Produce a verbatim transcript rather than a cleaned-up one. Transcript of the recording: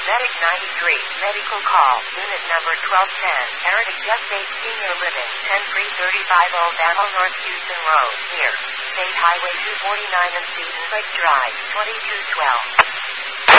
Medic ninety-three, medical call, unit number twelve ten, Heritage Estate Senior Living, ten three thirty-five Old Battle North Houston Road, near State Highway two forty-nine and Seton Lake Drive, twenty-two twelve.